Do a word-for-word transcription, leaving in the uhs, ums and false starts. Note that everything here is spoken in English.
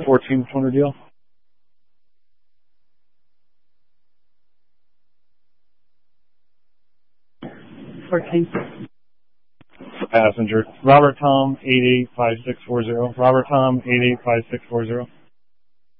fourteen twenty deal. fourteen. Passenger. Robert Tom, eight eight five six four zero. Robert Tom, eight eight five six four zero.